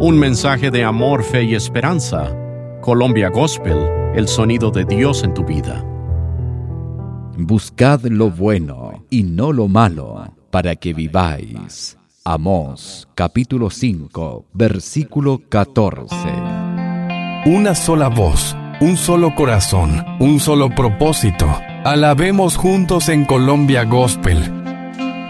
Un mensaje de amor, fe y esperanza. Colombia Gospel, el sonido de Dios en tu vida. Buscad lo bueno y no lo malo, para que viváis. Amós, capítulo 5, versículo 14. Una sola voz, un solo corazón, un solo propósito. Alabemos juntos en Colombia Gospel.